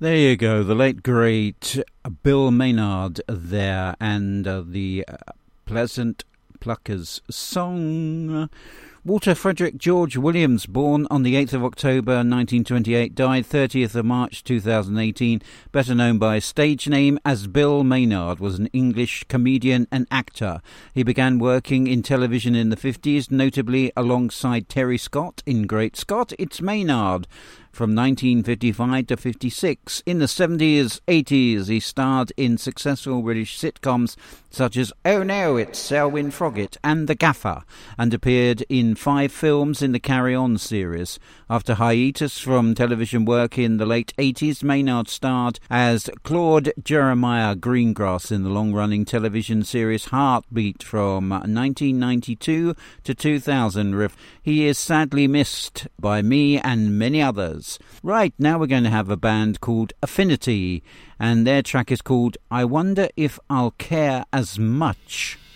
There you go, the late great Bill Maynard there, and the Pleasant Pluckers song. Walter Frederick George Williams, born on the 8th of October 1928, died 30th of March 2018, better known by stage name as Bill Maynard, was an English comedian and actor. He began working in television in the 50s, notably alongside Terry Scott in Great Scott, It's Maynard, from 1955 to 56. In the 70s, 80s, he starred in successful British sitcoms such as Oh No, It's Selwyn Froggatt and The Gaffer, and appeared in 5 films in the Carry On series. After hiatus from television work in the late 80s, Maynard starred as Claude Jeremiah Greengrass in the long-running television series Heartbeat from 1992 to 2000. He is sadly missed by me and many others. Right, now we're going to have a band called Affinity, and their track is called I Wonder If I'll Care As Much.